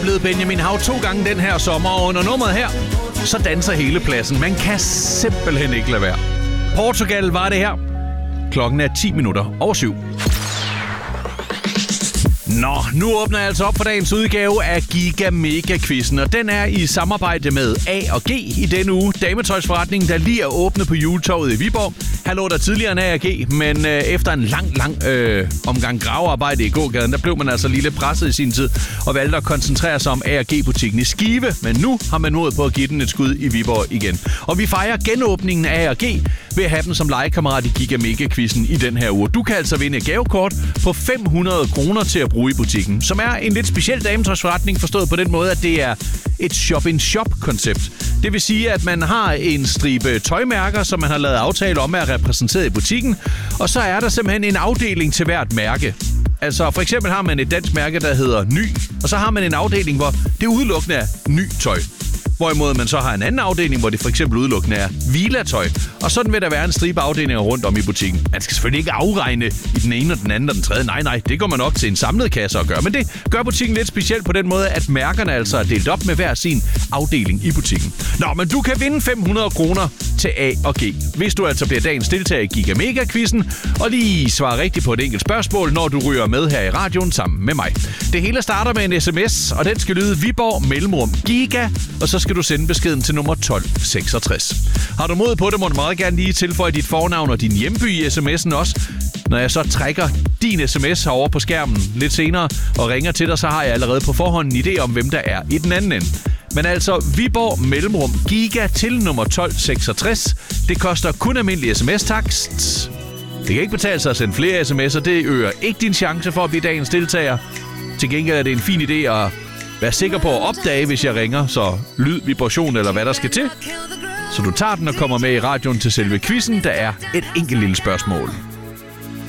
oplevet Benjamin Hav 2 gange den her sommer, og under nummeret her, så danser hele pladsen. Man kan simpelthen ikke lade være. Portugal var det her. Klokken er 7:10. Nå, nu åbner jeg altså op for dagens udgave af Giga Mega Quizzen, og den er i samarbejde med A og G i denne uge. Dametøjsforretningen, der lige er åbnet på Juletorvet i Viborg. Her lå der tidligere en A og G, men efter en lang omgang gravearbejde i gågaden, der blev man altså lige lidt presset i sin tid og valgte at koncentrere sig om A og G-butikken i Skive. Men nu har man nået på at give den et skud i Viborg igen. Og vi fejrer genåbningen af A og G ved at have dem som legekammerat i Giga Mega Quizzen i den her uge. Du kan altså vinde et gavekort på 500 kroner til at bruge i butikken, som er en lidt speciel dametøjsforretning, forstået på den måde, at det er et shop-in-shop-koncept. Det vil sige, at man har en stribe tøjmærker, som man har lavet aftale om at repræsentere i butikken, og så er der simpelthen en afdeling til hvert mærke. Altså for eksempel har man et dansk mærke, der hedder Ny, og så har man en afdeling, hvor det udelukkende er ny tøj. Hvorimod man så har en anden afdeling, hvor det for eksempel udelukkende er Vila-tøj. Og sådan vil der være en stribe afdelinger rundt om i butikken. Man skal selvfølgelig ikke afregne i den ene og den anden og den tredje. Nej, det går man nok til en samlet kasse at gøre. Men det gør butikken lidt specielt på den måde, at mærkerne altså er delt op med hver sin afdeling i butikken. Nå, men du kan vinde 500 kroner til A og G, hvis du altså bliver dagens deltager i Giga Mega Quizzen og lige svarer rigtigt på et enkelt spørgsmål, når du ryger med her i radioen sammen med mig. Det hele starter med en sms, og den skal lyde Viborg mellemrum Giga, og så skal du sende beskeden til nummer 1266. Har du mod på det, må du meget gerne lige tilføje dit fornavn og din hjemby i sms'en også. Når jeg så trækker din sms herovre på skærmen lidt senere og ringer til dig, så har jeg allerede på forhånd en idé om, hvem der er i den anden ende. Men altså, Viborg mellemrum Giga til nummer 1266. Det koster kun almindelig sms-takst. Det kan ikke betale sig at sende flere sms'er. Det øger ikke din chance for at blive dagens deltager. Til gengæld er det en fin idé at være sikker på at opdage, hvis jeg ringer, så lyd, vibration eller hvad der skal til. Så du tager den og kommer med i radioen til selve quizzen, der er et enkelt lille spørgsmål.